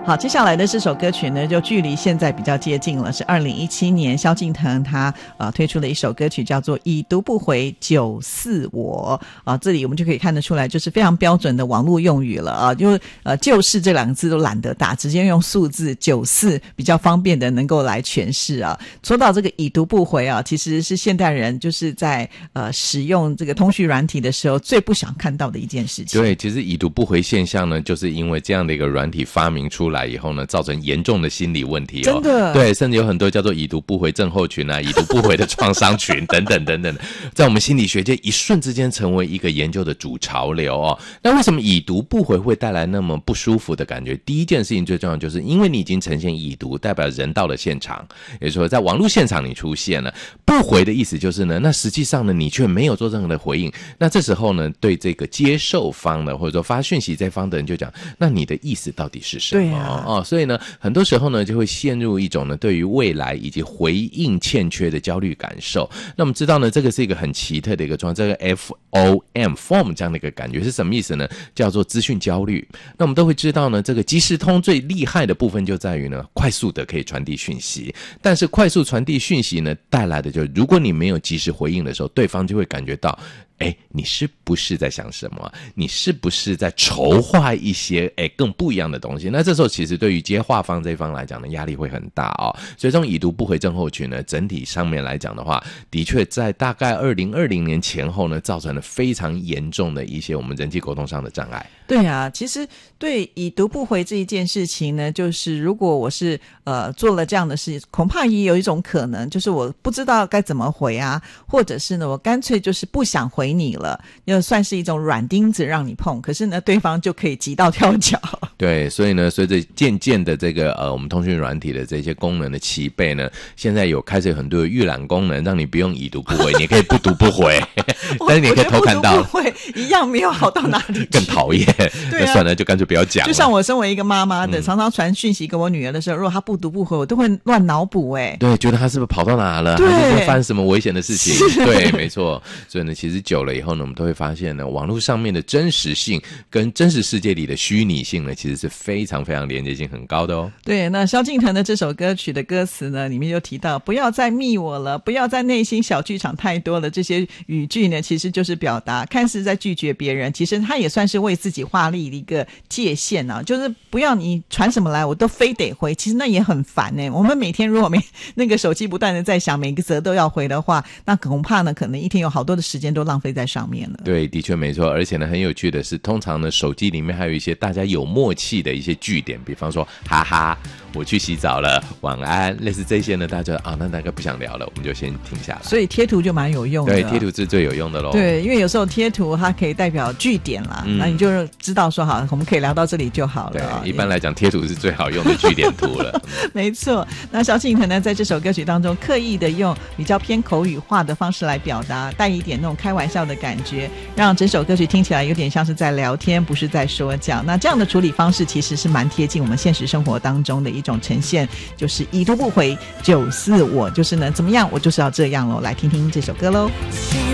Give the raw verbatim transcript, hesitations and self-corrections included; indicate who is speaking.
Speaker 1: 好，接下来的这首歌曲呢，就距离现在比较接近了，是二零一七年萧敬腾他呃推出了一首歌曲，叫做《已读不回九四我》啊，这里我们就可以看得出来，就是非常标准的网络用语了啊，就呃就是这两个字都懒得打，直接用数字九四比较方便的能够来诠释啊。说到这个已读不回啊，其实是现代人就是在呃使用这个通讯软体的时候最不想看到的一件事情。
Speaker 2: 对，其实已读不回现象呢，就是因为这样的一个软体发明出来以后呢，造成严重的心理问题哦。
Speaker 1: 真的，
Speaker 2: 对，甚至有很多叫做已读不回症候群啊，已读不回的创伤群等等等等，在我们心理学界一瞬之间成为一个研究的主潮流哦。那为什么已读不回会带来那么不舒服的感觉？第一件事情最重要就是因为你已经呈现已读，代表人到了现场，也就是说在网络现场你出现了。不回的意思就是呢，那实际上呢你却没有做任何的回应。那这时候呢，对这个接受方呢，或者说发讯息这方的人就讲，那你的意思到底是什么？
Speaker 1: 对啊，
Speaker 2: 哦，所以呢，很多时候呢，就会陷入一种呢，对于未来以及回应欠缺的焦虑感受。那我们知道呢，这个是一个很奇特的一个状况，这个 F O M form 这样的一个感觉是什么意思呢？叫做资讯焦虑。那我们都会知道呢，这个即时通最厉害的部分就在于呢，快速的可以传递讯息。但是快速传递讯息呢，带来的就是如果你没有及时回应的时候，对方就会感觉到，哎，你是不是在想什么？你是不是在筹划一些哎更不一样的东西？那这时候其实对于接话方这一方来讲呢，压力会很大哦。所以这种已读不回症候群呢，整体上面来讲的话，的确在大概二零二零年前后呢，造成了非常严重的一些我们人际沟通上的障碍。
Speaker 1: 对啊，其实对已读不回这一件事情呢，就是如果我是呃做了这样的事，恐怕也有一种可能，就是我不知道该怎么回啊，或者是呢，我干脆就是不想回你了，就算是一种软钉子让你碰，可是呢，对方就可以急到跳脚。
Speaker 2: 对，所以呢，随着渐渐的这个呃，我们通讯软体的这些功能的齐备呢，现在有开始有很多的预览功能，让你不用已读不回，你可以不读不回，但是你可以偷看到，
Speaker 1: 不读不回一样没有好到哪里去，
Speaker 2: 更讨厌。
Speaker 1: 对啊，
Speaker 2: 那算了，就干脆不要讲了。
Speaker 1: 就像我身为一个妈妈的，
Speaker 2: 嗯、
Speaker 1: 常常传讯息给我女儿的时候，如果她不读不回，我都会乱脑补哎，
Speaker 2: 对，觉得她是不是跑到哪了，还是说发生什么危险的事情？对，没错。所以呢，其实久了以后呢，我们都会发现呢，网络上面的真实性跟真实世界里的虚拟性呢，其实是非常非常连接性很高的哦。
Speaker 1: 对，那萧敬腾的这首歌曲的歌词呢，里面就提到不要再密我了，不要在内心小剧场太多了，这些语句呢，其实就是表达看似在拒绝别人，其实他也算是为自己画立一个界限啊，就是不要你传什么来我都非得回，其实那也很烦欸。我们每天如果没那个手机不断的在想每个则都要回的话，那恐怕呢可能一天有好多的时间都浪费在上面了。
Speaker 2: 对，的确没错。而且呢很有趣的是，通常呢手机里面还有一些大家有默契的一些句点，比方说哈哈我去洗澡了，晚安，类似这些呢，大家啊那大概不想聊了，我们就先停下来。
Speaker 1: 所以贴图就蛮有用的。
Speaker 2: 对，贴图是最有用的咯。
Speaker 1: 对，因为有时候贴图它可以代表句点啦，那、嗯、你就知道说好我们可以聊到这里就好了。
Speaker 2: 对，一般来讲贴图是最好用的句点图了。
Speaker 1: 没错。那萧敬腾呢在这首歌曲当中刻意的用比较偏口语化的方式来表达，带一点那种开玩笑的感觉，让整首歌曲听起来有点像是在聊天，不是在说教。那这样的处理方式其实是蛮贴近我们现实生活当中的一种呈现，就是已读不回九四我，就是呢怎么样我就是要这样咯。来听听这首歌咯。